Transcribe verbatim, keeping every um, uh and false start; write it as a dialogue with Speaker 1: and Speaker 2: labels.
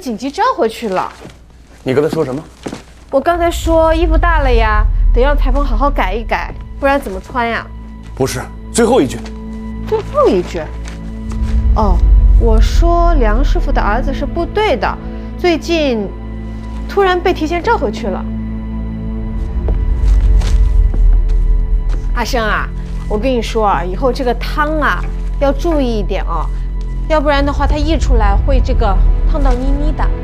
Speaker 1: 紧急召回去了。
Speaker 2: 你跟他说什么？
Speaker 1: 我刚才说衣服大了呀，得让裁缝好好改一改，不然怎么穿呀？
Speaker 2: 不是，最后一句。
Speaker 1: 最后一句。哦，我说梁师傅的儿子是部队的，最近突然被提前召回去了。阿生啊，我跟你说啊，以后这个汤啊要注意一点哦，要不然的话它溢出来会这个烫到腻腻的。